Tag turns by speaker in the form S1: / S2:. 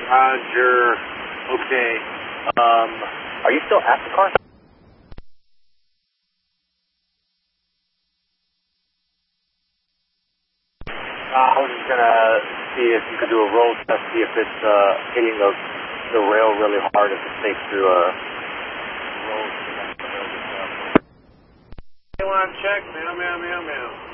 S1: Roger. Okay.
S2: Are you still at the car? I was just gonna see if you could do a roll test, see if it's hitting the rail really hard, if it's safe to roll.
S1: Hey, line check, meow, meow, meow, meow.